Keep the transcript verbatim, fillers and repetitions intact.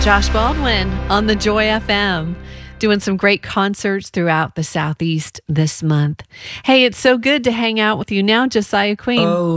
Josh Baldwin on the Joy F M, doing some great concerts throughout the Southeast this month. Hey, it's so good to hang out with you now, Josiah Queen. Oh.